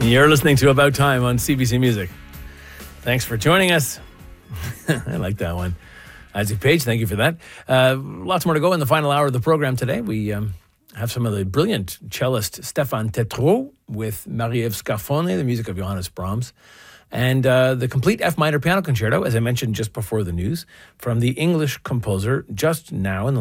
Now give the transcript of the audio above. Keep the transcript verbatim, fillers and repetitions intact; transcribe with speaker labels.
Speaker 1: You're listening to About Time on C B C Music. Thanks for joining us. I like that one. Isaac Page, thank you for that. Uh, lots more to go in the final hour of the program today. We um, have some of the brilliant cellist Stéphane Tétrault with Marie-Ève Scarfone, the music of Johannes Brahms, and uh, the complete F minor piano concerto, as I mentioned just before the news, from the English composer just now in the